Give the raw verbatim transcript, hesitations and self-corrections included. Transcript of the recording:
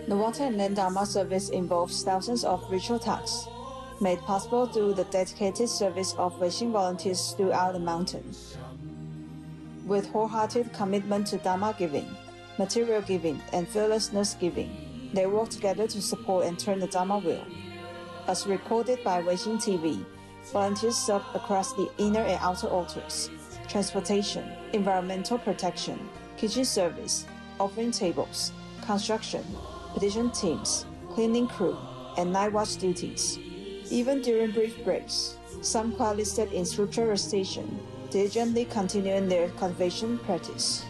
The Water and Land Dharma service involves thousands of ritual tasks, made possible through the dedicated service of Weixin volunteers throughout the mountain. With wholehearted commitment to Dharma giving, material giving, and fearlessness giving, they work together to support and turn the Dharma wheel. As recorded by Weixin T V, volunteers serve across the inner and outer altars, transportation, environmental protection, kitchen service, offering tables, construction, petition teams, cleaning crew, and night watch duties. Even during brief breaks, some quietly sit in scripture recitation, diligently continuing their conservation practice.